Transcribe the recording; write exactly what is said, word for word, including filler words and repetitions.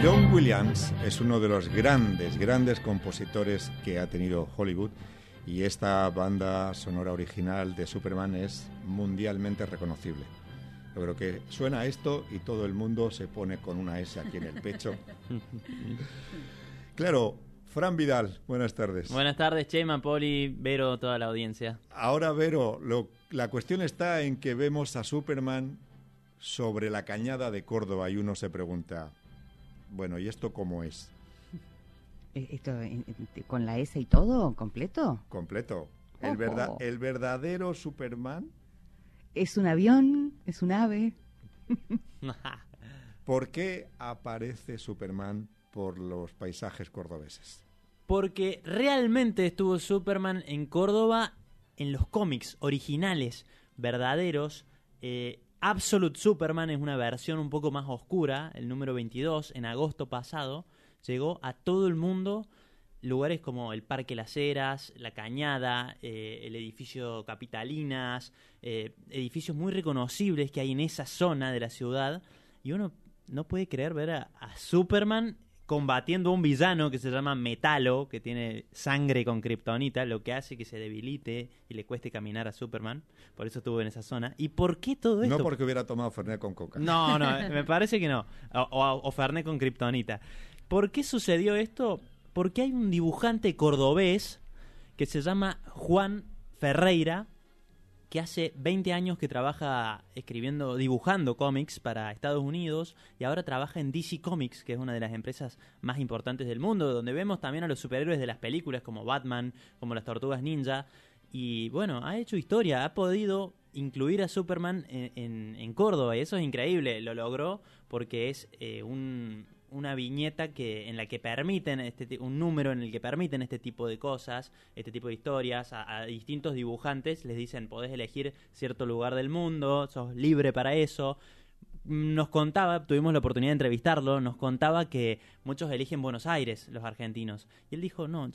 John Williams es uno de los grandes, grandes compositores que ha tenido Hollywood, y esta banda sonora original de Superman es mundialmente reconocible. Yo creo que suena esto y todo el mundo se pone con una S aquí en el pecho. Claro, Fran Vidal, buenas tardes. Buenas tardes, Chema, Poli, Vero, toda la audiencia. Ahora, Vero, lo, la cuestión está en que vemos a Superman sobre la cañada de Córdoba y uno se pregunta, bueno, ¿y esto cómo es? ¿Esto con la S y todo, completo? Completo. El, verda, el verdadero Superman. ¿Es un avión? ¿Es un ave? ¿Por qué aparece Superman por los paisajes cordobeses? Porque realmente estuvo Superman en Córdoba en los cómics originales, verdaderos. Eh, Absolute Superman es una versión un poco más oscura, el número veintidós, en agosto pasado, llegó a todo el mundo, lugares como el Parque Las Heras, La Cañada, eh, el edificio Capitalinas, eh, edificios muy reconocibles que hay en esa zona de la ciudad, y uno no puede creer ver a, a Superman combatiendo a un villano que se llama Metalo, que tiene sangre con kriptonita, lo que hace que se debilite y le cueste caminar a Superman. Por eso estuvo en esa zona. ¿Y por qué todo esto? No porque hubiera tomado Fernet con coca. No, no, me parece que no. O, o, o Fernet con kriptonita. ¿Por qué sucedió esto? Porque hay un dibujante cordobés que se llama Juan Ferreira, que hace veinte años que trabaja escribiendo, dibujando cómics para Estados Unidos, y ahora trabaja en D C Comics, que es una de las empresas más importantes del mundo, donde vemos también a los superhéroes de las películas como Batman, como las Tortugas Ninja, y bueno, ha hecho historia, ha podido incluir a Superman en, en, en Córdoba, y eso es increíble, lo logró porque es eh, un... una viñeta que en la que permiten este un número en el que permiten este tipo de cosas, este tipo de historias a, a distintos dibujantes, les dicen podés elegir cierto lugar del mundo, sos libre para eso. Nos contaba, tuvimos la oportunidad de entrevistarlo, nos contaba que muchos eligen Buenos Aires, los argentinos, y él dijo, no, yo